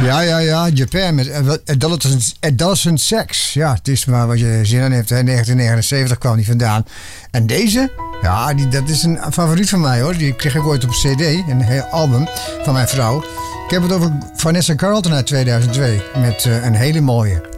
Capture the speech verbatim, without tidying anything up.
Ja, ja, ja. Japan met Adolescent, Adolescent Sex. Ja, het is maar wat je zin aan hebt. In negentien negenenzeventig kwam die vandaan. En deze, ja, die, dat is een favoriet van mij hoor. Die kreeg ik ooit op cd, een heel album van mijn vrouw. Ik heb het over Vanessa Carlton uit tweeduizend twee. Met uh, een hele mooie.